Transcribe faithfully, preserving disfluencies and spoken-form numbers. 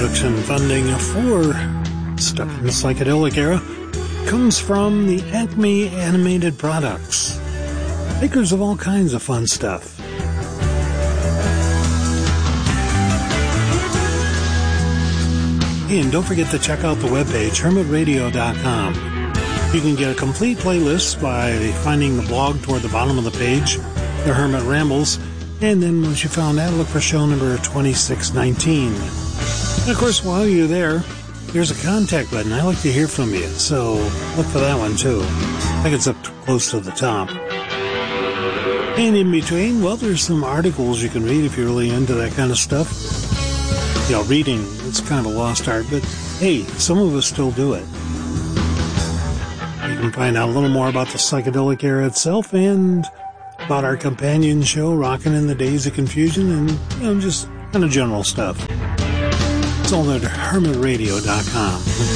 production funding for Stuck in the Psychedelic Era comes from the Acme Animated Products, makers of all kinds of fun stuff. And don't forget to check out the webpage, hermit radio dot com. You can get a complete playlist by finding the blog toward the bottom of the page, The Hermit Rambles, and then once you found that, look for show number twenty-six nineteen. And of course, while you're there, there's a contact button. I like to hear from you, so look for that one too. I think it's up close to the top. And in between, well, there's some articles you can read if you're really into that kind of stuff. You know, reading, it's kind of a lost art, but hey, some of us still do it. You can find out a little more about the psychedelic era itself and about our companion show, Rockin' in the Days of Confusion, and, you know, just kind of general stuff. It's all at hermit radio dot com.